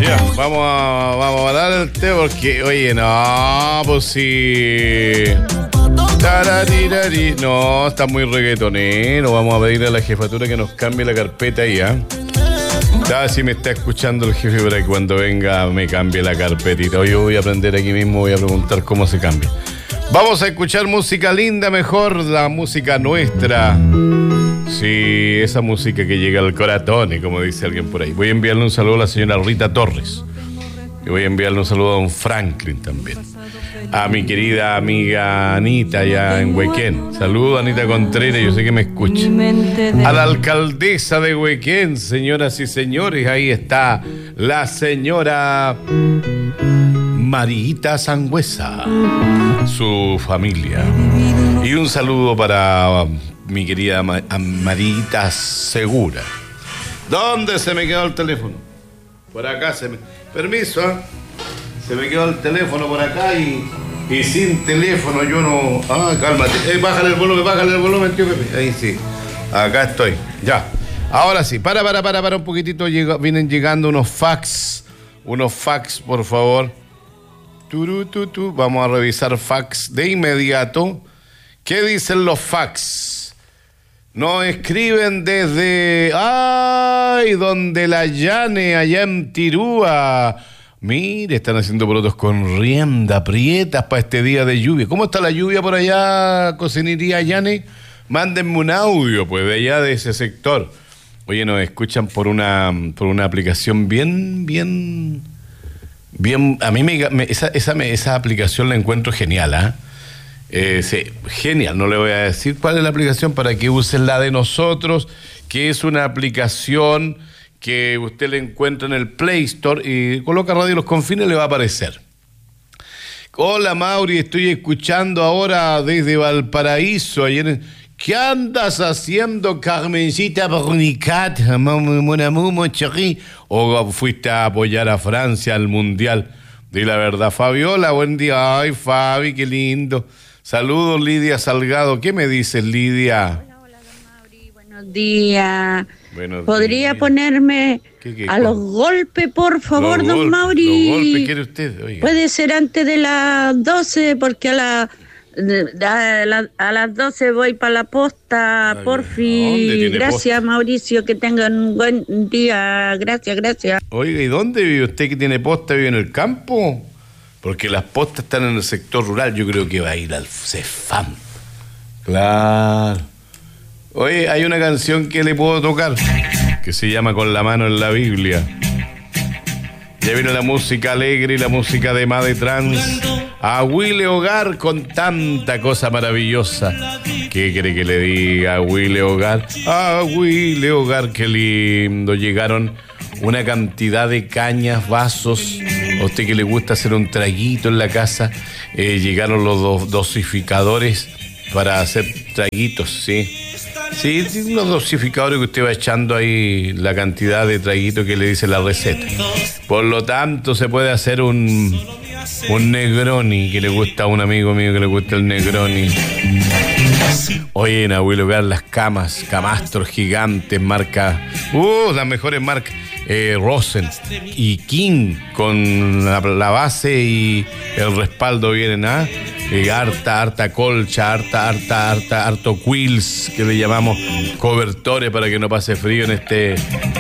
Ya, vamos a dar el té porque, oye, no, pues sí. Tararirari. No, está muy reggaetonero. Vamos a pedirle a la jefatura que nos cambie la carpeta ahí, ¿ah? Ya, si me está escuchando el jefe para que cuando venga me cambie la carpetita. Hoy yo voy a aprender aquí mismo, voy a preguntar cómo se cambia. Vamos a escuchar música linda, mejor la música nuestra. Sí, esa música que llega al corazón, como dice alguien por ahí. Voy a enviarle un saludo a la señora Rita Torres. Y voy a enviarle un saludo a don Franklin también. A mi querida amiga Anita allá en Huequén. Saludo a Anita Contreras, yo sé que me escucha. A la alcaldesa de Huequén, señoras y señores, ahí está la señora Marita Sangüesa, su familia. Y un saludo para mi querida Marita Segura. ¿Dónde se me quedó el teléfono? Por acá se me... Permiso, ¿eh? Se me quedó el teléfono por acá y sin teléfono yo no... Ah, cálmate. Bájale el volumen, tío Pepe. Ahí sí. Acá estoy. Ya. Ahora sí. Para un poquitito. Vienen llegando unos fax. Unos fax, por favor. Vamos a revisar fax de inmediato. ¿Qué dicen los fax? Nos escriben desde... ¡Ay! Donde la Yane, allá en Tirúa. Mire, están haciendo porotos con rienda, prietas para este día de lluvia. ¿Cómo está la lluvia por allá, cocinería Yane? Mándenme un audio, pues, de allá de ese sector. Oye, nos escuchan por una aplicación bien... A mí esa aplicación la encuentro genial, ¿ah? Sí, genial, no le voy a decir cuál es la aplicación para que usen la de nosotros, que es una aplicación que usted le encuentra en el Play Store y coloca Radio Los Confines, le va a aparecer. Hola Mauri, estoy escuchando ahora desde Valparaíso. Ayer, ¿qué andas haciendo, Carmencita Bornicat? ¿O fuiste a apoyar a Francia al Mundial? Di la verdad, Fabiola, buen día. Ay, Fabi, qué lindo. Saludos, Lidia Salgado. ¿Qué me dices, Lidia? Hola, don Mauri. Buenos días. ¿Podría ponerme a los golpes, por favor, don Mauri? ¿Los golpes quiere usted? Oiga. Puede ser antes de las 12, porque a las 12 voy para la posta, porfi. Gracias, posta? Mauricio, que tengan un buen día. Gracias. Oiga, ¿y dónde vive usted que tiene posta? ¿Vive en el campo? Porque las postas están en el sector rural. Yo creo que va a ir al Cefam. Claro. Oye, hay una canción que le puedo tocar que se llama Con la mano en la Biblia. Ya vino la música alegre y la música de Madre Trans. A Willy Hogar con tanta cosa maravillosa. ¿Qué quiere que le diga a Willy Hogar? A Willy Hogar, qué lindo. Llegaron una cantidad de cañas, vasos. A usted que le gusta hacer un traguito en la casa, llegaron los dosificadores para hacer traguitos, ¿sí? Sí, unos dosificadores que usted va echando ahí la cantidad de traguito que le dice la receta. Por lo tanto, se puede hacer un Negroni, que le gusta a un amigo mío que le gusta el Negroni. Oye, en Abuelo Hogar, las camastros gigantes, marca, las mejores marcas, Rosen y King, con la base y el respaldo vienen a harta colcha, harto quills, que le llamamos cobertores para que no pase frío en este